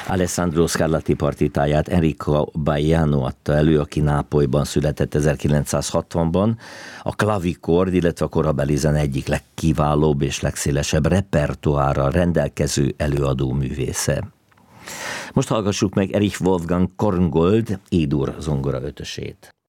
Alessandro Scarlatti partitáját Enrico Baiano adta elő, aki Nápolyban született 1960-ban. A klavikord, illetve a korabeli zene egyik legkiválóbb és legszélesebb repertoárral rendelkező előadó művésze. Most hallgassuk meg Erich Wolfgang Korngold E-dur zongora ötösét.